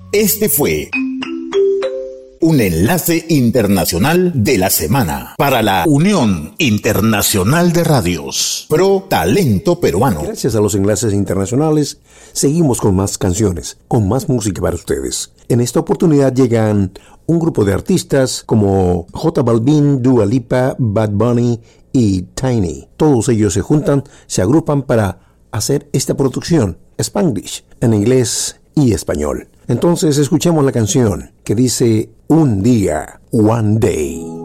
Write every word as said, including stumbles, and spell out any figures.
Este fue un enlace internacional de la semana para la Unión Internacional de Radios Pro Talento Peruano. Gracias a los enlaces internacionales, seguimos con más canciones, con más música para ustedes. En esta oportunidad llegan un grupo de artistas como J Balvin, Dua Lipa, Bad Bunny y Tiny. Todos ellos se juntan, se agrupan para hacer esta producción, Spanglish, en inglés y español. Entonces escuchemos la canción que dice Un día, One Day.